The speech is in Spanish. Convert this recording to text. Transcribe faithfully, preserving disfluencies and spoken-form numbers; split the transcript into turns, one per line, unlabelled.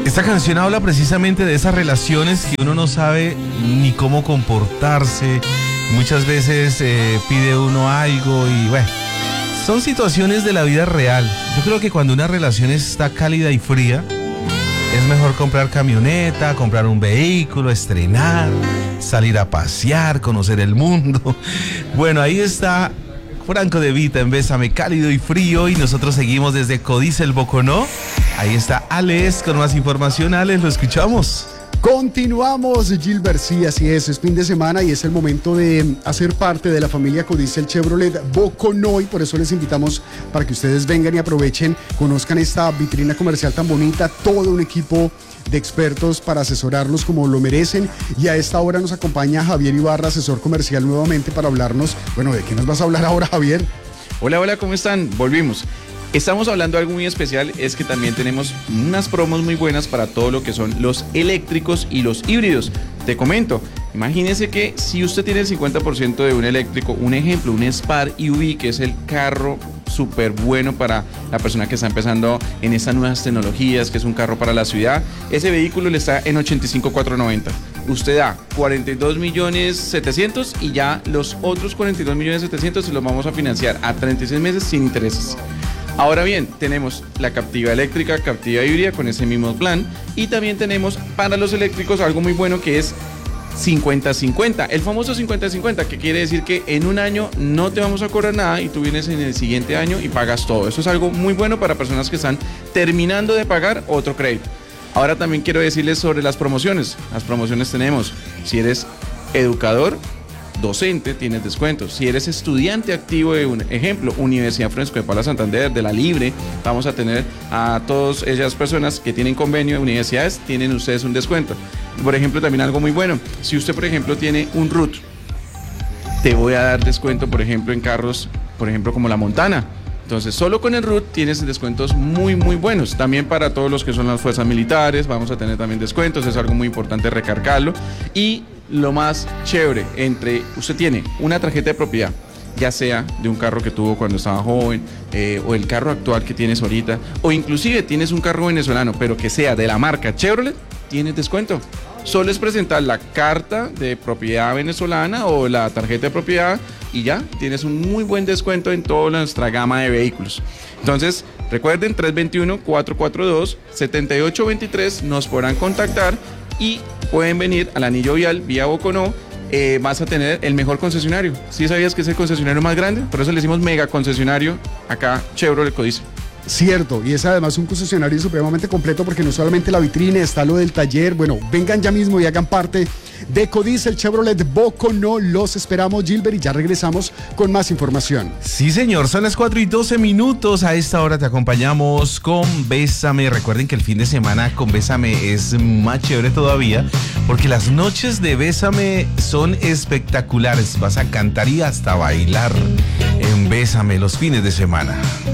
Esta canción habla precisamente de esas relaciones que uno no sabe ni cómo comportarse. Muchas veces eh, pide uno algo y bueno, son situaciones de la vida real. Yo creo que cuando una relación está cálida y fría, es mejor comprar camioneta, comprar un vehículo, estrenar, salir a pasear, conocer el mundo. Bueno, ahí está Franco De Vita en Bésame, cálido y frío, y nosotros seguimos desde Codice el Boconó. Ahí está Alex con más información. Alex, lo escuchamos.
Continuamos, Gilbert, sí, así es, es fin de semana y es el momento de hacer parte de la familia Codice el Chevrolet Boconó, y por eso les invitamos para que ustedes vengan y aprovechen, conozcan esta vitrina comercial tan bonita, todo un equipo de expertos para asesorarlos como lo merecen. Y a esta hora nos acompaña Javier Ibarra, asesor comercial, nuevamente para hablarnos, bueno, ¿de qué nos vas a hablar ahora, Javier?
Hola, hola, ¿cómo están? Volvimos. Estamos hablando de algo muy especial, es que también tenemos unas promos muy buenas para todo lo que son los eléctricos y los híbridos. Te comento, imagínese que si usted tiene el cincuenta por ciento de un eléctrico, un ejemplo, un Spar E V, que es el carro súper bueno para la persona que está empezando en estas nuevas tecnologías, que es un carro para la ciudad, ese vehículo le está en ochenta y cinco mil cuatrocientos noventa. Usted da cuarenta y dos millones setecientos y ya los otros cuarenta y dos millones setecientos se los vamos a financiar a treinta y seis meses sin intereses. Ahora bien, tenemos la Captiva eléctrica, Captiva híbrida con ese mismo plan, y también tenemos para los eléctricos algo muy bueno que es cincuenta cincuenta, el famoso cincuenta cincuenta, que quiere decir que en un año no te vamos a cobrar nada y tú vienes en el siguiente año y pagas todo. Eso es algo muy bueno para personas que están terminando de pagar otro crédito. Ahora también quiero decirles sobre las promociones. Las promociones tenemos, si eres educador, docente, tienes descuentos. Si eres estudiante activo de un ejemplo, Universidad Francisco de Paula Santander, de la Libre, vamos a tener a todas esas personas que tienen convenio de universidades, tienen ustedes un descuento. Por ejemplo, también algo muy bueno, si usted por ejemplo tiene un R U T, te voy a dar descuento por ejemplo en carros, por ejemplo como la Montana. Entonces solo con el R U T tienes descuentos muy muy buenos. También para todos los que son las fuerzas militares vamos a tener también descuentos, es algo muy importante recargarlo. Y lo más chévere, entre usted tiene una tarjeta de propiedad, ya sea de un carro que tuvo cuando estaba joven, eh, o el carro actual que tienes ahorita, o inclusive tienes un carro venezolano, pero que sea de la marca Chevrolet, tienes descuento. Solo es presentar la carta de propiedad venezolana o la tarjeta de propiedad y ya tienes un muy buen descuento en toda nuestra gama de vehículos. Entonces, recuerden, tres dos uno, cuatro cuatro dos, siete ocho dos tres, nos podrán contactar y pueden venir al anillo vial vía Boconó. Eh, vas a tener el mejor concesionario. ¿Sí sabías que es el concesionario más grande? Por eso le decimos mega concesionario acá, Chevrolet Codice.
Cierto, y es además un concesionario supremamente completo porque no solamente la vitrina, está lo del taller. Bueno, vengan ya mismo y hagan parte de Codice el Chevrolet Boconó. Los esperamos, Gilbert, y ya regresamos con más información.
Sí, señor, son las cuatro y doce minutos. A esta hora te acompañamos con Bésame. Recuerden que el fin de semana con Bésame es más chévere todavía, porque las noches de Bésame son espectaculares. Vas a cantar y hasta bailar en Bésame los fines de semana.